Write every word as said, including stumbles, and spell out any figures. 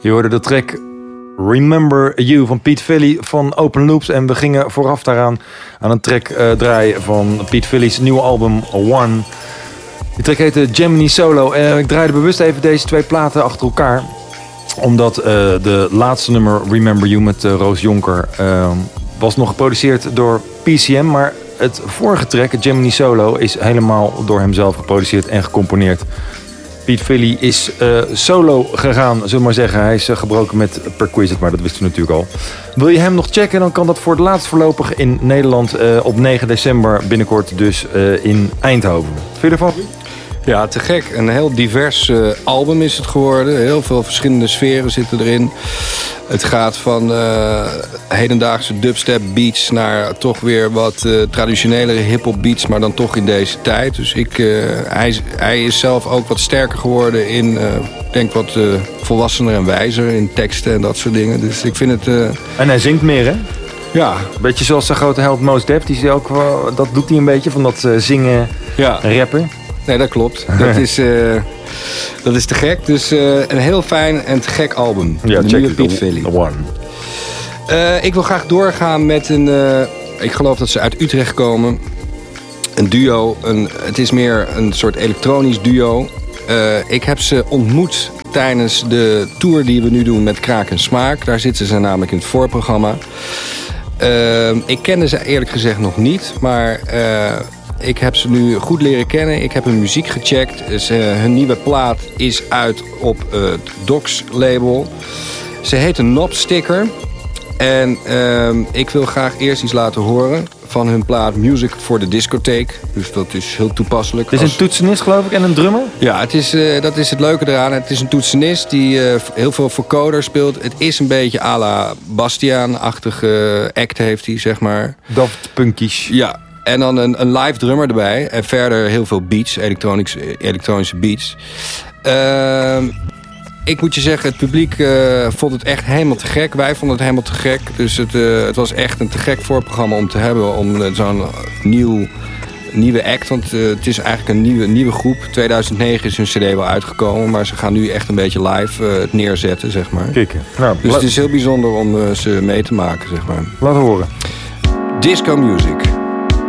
Je hoorde de track Remember You van Pete Philly van Open Loops. En we gingen vooraf daaraan aan een track uh, draaien van Pete Philly's nieuwe album One. Die track heette Gemini Solo. Uh, ik draaide bewust even deze twee platen achter elkaar. Omdat uh, de laatste nummer Remember You met uh, Roos Jonker uh, was nog geproduceerd door P C M. Maar het vorige track, Gemini Solo, is helemaal door hemzelf geproduceerd en gecomponeerd. Pete Philly is uh, solo gegaan, zullen we maar zeggen. Hij is uh, gebroken met Perquisite, maar dat wisten we natuurlijk al. Wil je hem nog checken, dan kan dat voor het laatst voorlopig in Nederland uh, op negen december. Binnenkort dus uh, in Eindhoven. Wat vind je ervan? Ja, te gek. Een heel divers uh, album is het geworden. Heel veel verschillende sferen zitten erin. Het gaat van uh, hedendaagse dubstep beats naar toch weer wat uh, traditionelere hip-hop beats, maar dan toch in deze tijd. Dus ik, uh, hij, is, hij is zelf ook wat sterker geworden in, uh, ik denk wat uh, volwassener en wijzer in teksten en dat soort dingen. Dus ik vind het... Uh... En hij zingt meer, hè? Ja. Beetje zoals zijn grote held Mos Def. Die ook, uh, dat doet hij een beetje, van dat uh, zingen, ja. Rappen. Nee, dat klopt. Dat is, uh, dat is te gek. Dus uh, een heel fijn en te gek album. Ja, de check nieuwe Pete Philly. One. Uh, ik wil graag doorgaan met een... Uh, ik geloof dat ze uit Utrecht komen. Een duo. Een, het is meer een soort elektronisch duo. Uh, ik heb ze ontmoet tijdens de tour die we nu doen met Kraak en Smaak. Daar zitten ze namelijk in het voorprogramma. Uh, ik kende ze eerlijk gezegd nog niet. Maar... Uh, Ik heb ze nu goed leren kennen. Ik heb hun muziek gecheckt. Ze, hun nieuwe plaat is uit op uh, het Docs label. Ze heet een Knobsticker. En uh, ik wil graag eerst iets laten horen van hun plaat Music for the Discotheek. Dus dat is heel toepasselijk. Het is een toetsenist, geloof ik, en een drummer? Ja, het is, uh, dat is het leuke eraan. Het is een toetsenist die uh, heel veel vocoder speelt. Het is een beetje à la Bastiaan-achtige act heeft hij, zeg maar. Daft punkies. Ja. En dan een, een live drummer erbij. En verder heel veel beats, elektronische beats. Uh, ik moet je zeggen, het publiek uh, vond het echt helemaal te gek. Wij vonden het helemaal te gek. Dus het, uh, het was echt een te gek voorprogramma om te hebben. Om uh, zo'n nieuw, nieuwe act. Want uh, het is eigenlijk een nieuwe, nieuwe groep. tweeduizend negen is hun cd wel uitgekomen. Maar ze gaan nu echt een beetje live uh, het neerzetten, zeg maar. Kikken. Nou, dus het is heel bijzonder om uh, ze mee te maken, zeg maar. Laat horen. Disco Music.